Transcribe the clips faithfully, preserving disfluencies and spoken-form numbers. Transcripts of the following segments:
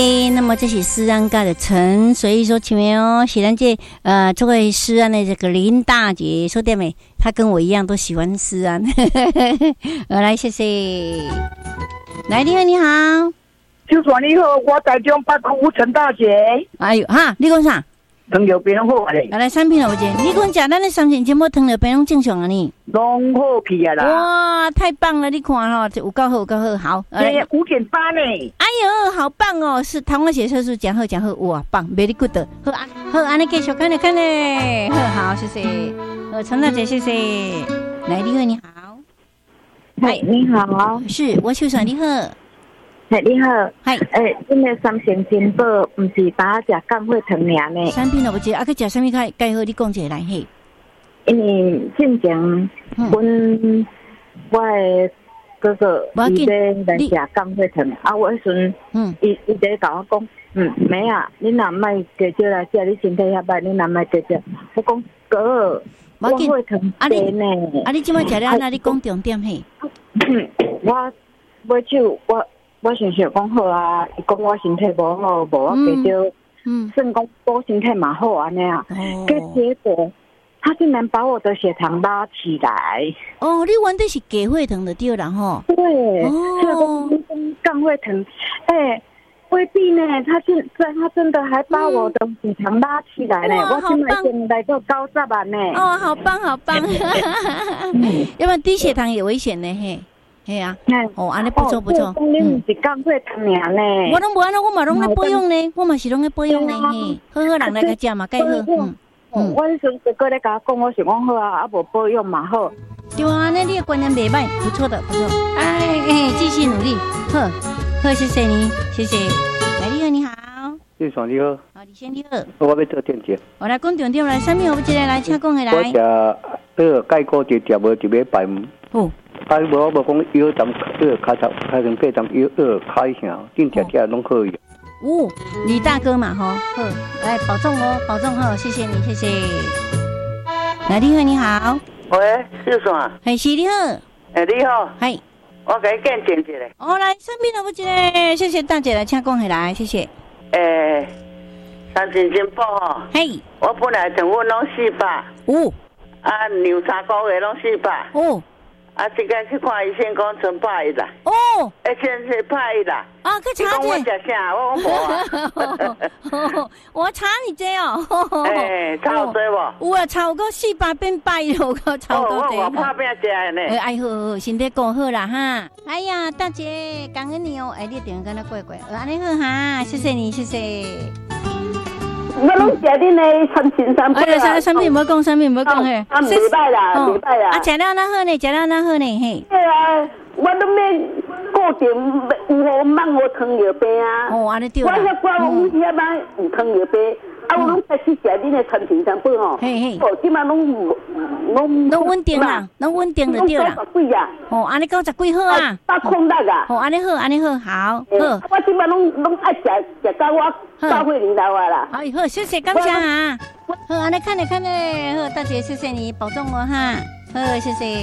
那么这是施安家的陈，所以说前面哦，是咱这呃这位施安的这个林大姐说对没？她跟我一样都喜欢施安。呃，来谢谢。来，你好，你好。 就说你好，我台中北区陈大姐。 哎呦哈，你讲啥？ 糖尿病好啊嘞！ 来来，产品了不姐？你讲食咱的三千节目糖尿病拢正常啊你？ 拢好去啊啦！ 哇，太棒了！你看哈、哦，这有够好，有够好，好。 哎，五点八呢！ 哎呦，好棒哦！是糖化血色素讲好讲好，哇，棒 ，very good。好啊，好，安尼继续看来看嘞。好，好，谢谢。呃，陈大姐，谢谢。来，你好，你好。 嗨，你好。 是我秀爽，你好。 哎，你好， 嗨， 诶，今个三星金宝不是把食降血糖尔呢？ 产品了不知，啊，去食什么介介好？你讲一下来嘿。 因为进前，阮我的哥哥伊咧来食降血糖，啊，我迄阵，嗯，伊伊在甲我讲，嗯，妹啊，你若莫加少来食，你身体遐歹，你若莫加少。我讲哥，我血糖低呢。 啊，你即摆食了安，你讲重点嘿。 我买酒我。我想想讲好啊，伊讲我身体无好，无我加少，嗯，算讲我身体蛮好安尼啊。哦，结果他竟然把我的血糖拉起来。 哦，你玩的是低血糖的对啦吼。 对，哦，降血糖，哎，未必呢，他现在他真的还把我的血糖拉起来呢。我现在现在都高十万呢。 哦，好棒好棒，要不然低血糖也危险呢嘿。系啊，哦，安尼不错不错。 你唔是降血糖尔呢？ 我拢无安尼，我嘛拢咧保养呢，我嘛是拢咧保养呢。嘿，好好人来个食嘛，介好。嗯嗯，我迄阵哥哥咧甲我讲，我想讲好啊，啊无保养嘛好。 对啊，那你的观念袂歹，不错的，不错。哎哎，继续努力，好，好，谢谢你，谢谢。来，你好，你好。 李爽你好。 好，李先你好。 我要做电节。 我来讲重点来，啥物我一个来，请讲下来。 我食那个钙骨就食无一礼拜。哦。啊！无我无讲腰站，二开头开成八站腰二开下，真正正拢可以。 哦，李大哥嘛，哈，好，来保重哦，保重哈，谢谢你，谢谢。来，你好，你好。 喂，秀爽。 嘿，是你好。 哎，你好。 嗨。 我给你见见一下。 哦，来，身边的不一个，谢谢大姐来，请讲下来，谢谢。 诶，三千金宝吼。嘿。我本来成分拢四百。哦。啊，两三个月拢四百。哦。啊，这个去看医生，讲存拍一啦。哦，而且是拍一啦。 啊，去查者。 我食啥？我讲无啊。 我查你这哦。 哎，差好多无？ 有啊，超过四百变百了，个超多多。我我拍拼食的呢。 哎，好好，身体顾好啦哈。哎呀，大姐，感恩你哦。哎，你电话跟他过过，安尼好哈，谢谢你，谢谢。 我拢食恁的三千三百。 哎呀，产品唔好讲，产品唔好讲嘿。 啊，礼拜啦，礼拜啦。 啊，食了哪好呢？食了哪好呢？嘿。 对啊，我都免固定有好慢我糖尿病啊。 哦，安尼对啦。 我遐挂我遐班有糖尿病，啊，我拢开始食恁的产品三百吼。嘿嘿。哦，即马拢拢拢稳定啦，拢稳定就对啦。 九十几啊。 哦，安尼九十几好啊。 八空六啊。 哦，安尼好，安尼好，好。好。 我即马拢拢爱食食到我。大会领导啊啦！ 好，好，谢谢，感谢啊！好，安尼看嘞看嘞，好，大姐，谢谢你，保重哦哈！好，谢谢。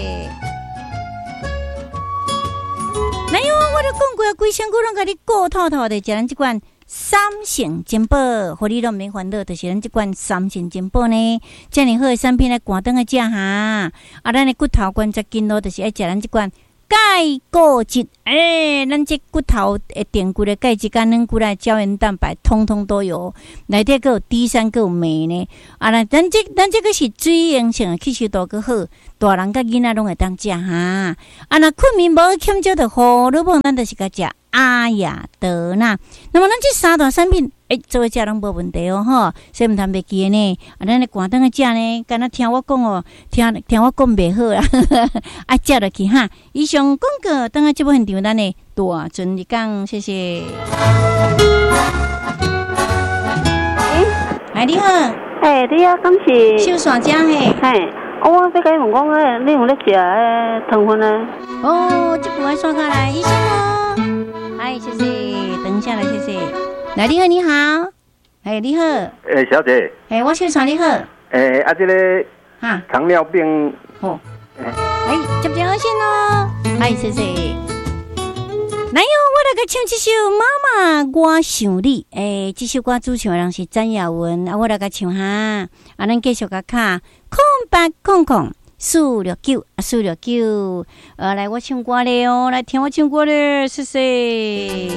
来哟，我都讲过啊，规身躯拢甲你顾透透的，食咱这款三成金宝，互你拢免烦恼，就是咱这款三成金宝呢，遮尔好的产品来赶灯个食哈！啊，咱的骨头关节筋络，就是爱食咱这款。钙骨质，诶、欸，咱这骨头诶，电骨的钙质、肝软骨来胶原蛋白，通通都有。内底还有 D 三，还有镁呢。啊，咱咱这咱这个是水溶性的，吸收度个好，大人甲囡仔拢会当食哈。啊，那困眠无欠少的胡萝卜，咱就是甲食阿雅德纳。那么咱这三大产品。诶、欸，做伙食拢无问题哦，吼，所以毋通袂记诶呢。啊，咱咧赶灯个食呢，敢若听我讲哦，听听我讲袂好啦，啊，食落去哈。以上广告，等下节目现场咱呢大顺利讲，谢谢。哎，你好， 哎，你好，讲是秀山姐嘿， 嘿，我要甲你问讲诶，你有咧食诶糖分啊？ 哦，这部爱刷开来，医生哦，哎，谢谢，等一下来，谢谢。来，你好，你好，哎，你好， 哎，小姐， 哎，我秀山你好， 哎，啊，这个哈糖尿病， 哦，哎，接电话线咯，哎，谢谢。 来哟，我来个唱这首《妈妈我想你》。诶，这首歌主唱人是詹雅文，啊，我来个唱哈。啊，咱继续个卡空八空空四六九啊，四六九。呃，来我唱歌了哦，来听我唱歌了，谢谢。